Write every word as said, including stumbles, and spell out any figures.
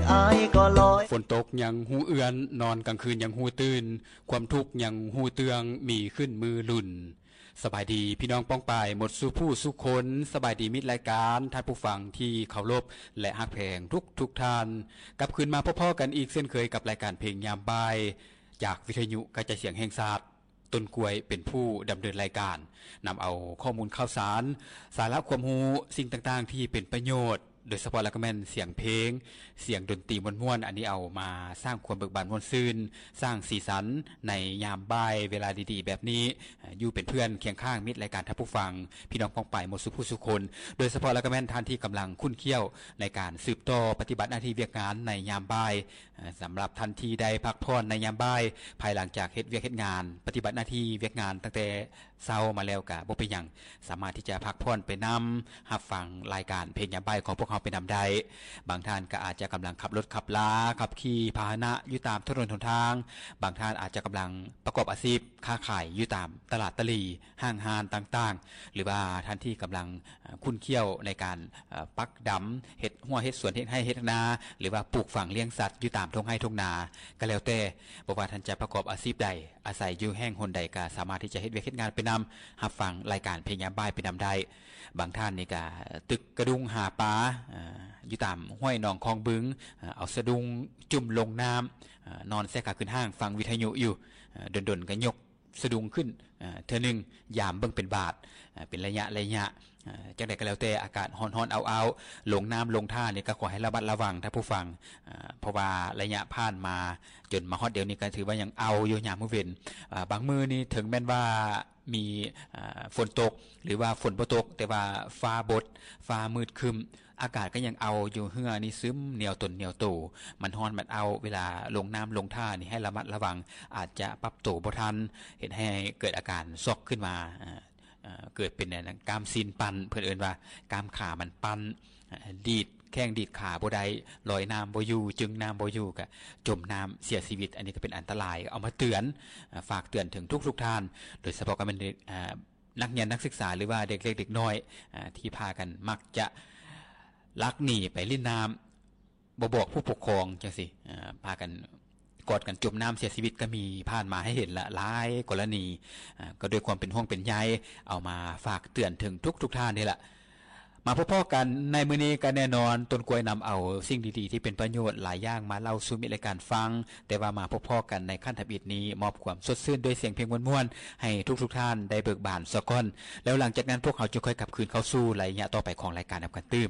อายก็ลอยฝนตกยังหูเอือนนอนกลางคืนยังหูตื่นความทุกข์ยังหูเตืองมีขึ้นมือลุ่นสบายดีพี่น้องป้องปายหมดสู่ผู้สุคนสบายดีมิตรรายการท่านผู้ฟังที่เคารพและฮักแพงทุกทุกท่านกลับคืนมาพ่อๆกันอีกเช่นเคยกับรายการเพลงยามบ่ายจากวิทยุกระจายเสียงแห่งชาติต้นกล้วยเป็นผู้ดำเนินรายการนำเอาข้อมูลข่าวสารสาระความรู้สิ่งต่างๆที่เป็นประโยชน์โดยเฉพาะแล้วก็แม่นเสียงเพลงเสียงดนตรีม่วนๆอันนี้เอามาสร้างความเบิกบานม่วนซื่นสร้างสีสันในยามบ่ายเวลาดีๆแบบนี้อยู่เป็นเพื่อนเคียงข้างมิตรรายการท่านผู้ฟังพี่น้องป้องไปหมดสุขผู้สุคนโดยเฉพาะแล้วก็แม่นท่านที่กำลังคุ้นเคี้ยวในการสืบต่อปฏิบัติหน้าที่เวียกงานในยามบ่ายสำหรับท่านที่ได้พักผ่อนในยามบ่ายภายหลังจากเฮ็ดเวียกเฮ็ดงานปฏิบัติหน้าที่เวียกงานตั้งแต่เช้ามาแล้วก็บ่เป็นหยังสามารถที่จะพักผ่อนไปนำรับฟังรายการเพลงยามบ่ายของพวกเราไปนำได้บางท่านก็อาจจะกำลังขับรถขับลาขับขี่พาหนะอยู่ตามถนนหนทางบางท่านอาจจะกำลังประกอบอาชีพค้าขายอยู่ตามตลาดตลีห้างฮานต่างๆหรือว่าท่านที่กำลังคุ้นเคี้ยวในการปักดำเฮ็ดหัวเฮ็ดสวนเฮ็ดให้เฮ็ดนาหรือว่าปลูกฝังเลี้ยงสัตว์อยู่ตามทุ่งไร่ทุ่งนาก็แล้วแต่บ่ว่าท่านจะประกอบอาชีพใดอาศัยอยู่แห่งหนใดก็สามารถที่จะเฮ็ดเวียกเฮ็ดงานไปนำรับฟังรายการเพลงยามบ่ายไปนำได้บางท่านนี่ก็ตึกกระดุงหาปลาอยู่ตามห้วยหนองคลองบึงเอาสะดุงจุ่มลงน้ำนอนแซ่ขาขึ้นห้างฟังวิทยุอยู่ดนๆก็ยกสะดุงขึ้นเทื่อนึงยามเบิ่งเป็นบาทเป็นระยะระยะจังได๋ก็แล้วแต่อากาศร้อนๆเอาๆลงน้ำลงท่านี่ก็ขอให้ระมัดระวังท่านผู้ฟังเพราะว่าระยะผ่านมาจนมาฮอดเดี๋ยวนี้ก็ถือว่ายังเอาอยู่ยามมื้อเว้นบางมื้อนี่ถึงแม้นว่ามีฝนตกหรือว่าฝนบ่ตกแต่ว่าฟ้าบดฟ้ามืดครึ้มอากาศก็ยังเอาอยู่เหือนี่ซึมเหนียวตนเหนียวโตมันร้อนมันเอาเวลาลงน้ำลงท่านี่ให้ระมัดระวังอาจจะปรับตัวบ่ทันเฮ็ดให้เกิดอาการช็อกขึ้นมาเกิดเป็นอย่างกล้ามซีนปั่นเพิ่นเอิ้นว่ากล้ามขามันปั่นดีดแข้งดีดขาบ่ได้ลอยน้ำบ่อยู่จึงน้ำบ่อยู่ก็จมน้ำเสียชีวิตอันนี้ก็เป็นอันตรายเอามาเตือนฝากเตือนถึงทุกๆท่านโดยเฉพาะก็เป็นนักเรียนนักศึกษาหรือว่าเด็กเล็กเด็กน้อยที่พากันมักจะลักหนีไปเล่นน้ำบ่บอกผู้ปกครองจังซี่พากันกอดกันจมน้ำเสียชีวิตก็มีผ่านมาให้เห็นละหลายกรณีก็ด้วยความเป็นห่วงเป็นใยเอามาฝากเตือนถึงทุกๆท่านนี่แหละมาพบๆกันในมื้อนี้ก็แน่นอนต้นกล้วยนำเอาสิ่งดีๆที่เป็นประโยชน์หลายอย่างมาเล่าสู่มิตรรายการฟังแต่ว่ามาพบๆกันในขั้นทบิดนี้มอบความสดชื่นด้วยเสียงเพลงม่วนๆให้ทุกๆท่านได้เบิกบานซะก่อนแล้วหลังจากนั้นพวกเขาจะค่อยกลับคืนเข้าสู่รายละเอียดต่อไปของรายการนำกันตื้ม